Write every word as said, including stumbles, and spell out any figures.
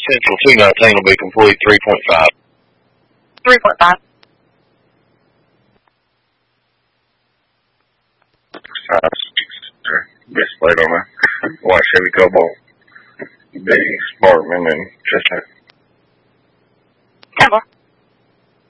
Central two nineteen will be complete three point five. three point five. Uh, best played on a white Chevy Cobalt. Big Sparkman and Chestnut. ten four.